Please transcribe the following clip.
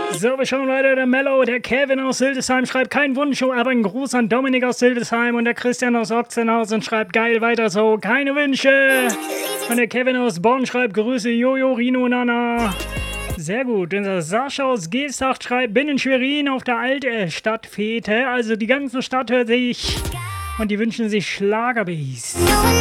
So, wir schauen weiter. Der Mello, der Kevin aus Hildesheim schreibt kein Wunsch, aber ein Gruß an Dominik aus Hildesheim und der Christian aus Ochsenhausen schreibt geil weiter so, keine Wünsche. Und der Kevin aus Bonn schreibt Grüße Jojo, Rino, Nana. Sehr gut. Und der Sascha aus Geestach schreibt, bin in Schwerin auf der Altstadtfete. Also die ganze Stadt hört sich und die wünschen sich Schlagerbeats.